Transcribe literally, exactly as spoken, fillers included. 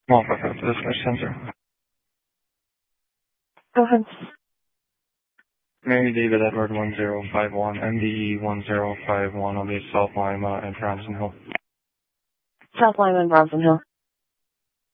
Small Pickup to Dispatch Center. Go ahead. Mary David Edward one zero five one, M D E one zero five one, on the South Lima and Bronson Hill. South Lima and Bronson Hill.